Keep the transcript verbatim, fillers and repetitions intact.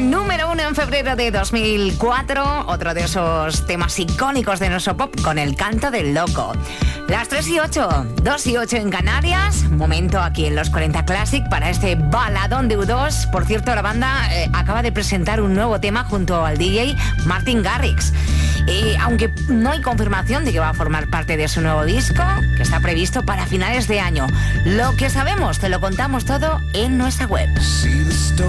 número uno en febrero de dos mil cuatro, otro de esos temas icónicos de nuestro pop con El canto del loco. Las tres y ocho, dos y ocho en Canarias, momento aquí en los cuarenta Classic para este baladón de U dos. Por cierto, la banda eh, acaba de presentar un nuevo tema junto al D J Martin Garrix. Y aunque no hay confirmación de que va a formar parte de su nuevo disco, que está previsto para finales de año, lo que sabemos te lo contamos todo en nuestra web.